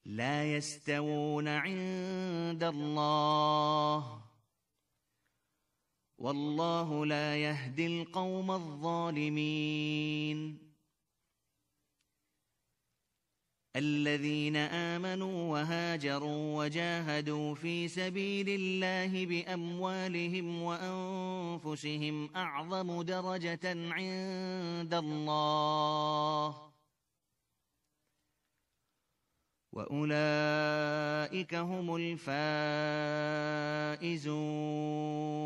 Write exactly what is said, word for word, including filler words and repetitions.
لا يستوون عند الله والله لا يهدي القوم الظالمين. الذين آمنوا وهاجروا وجاهدوا في سبيل الله بأموالهم وأنفسهم أعظم درجة عند الله وأولئك هم الفائزون.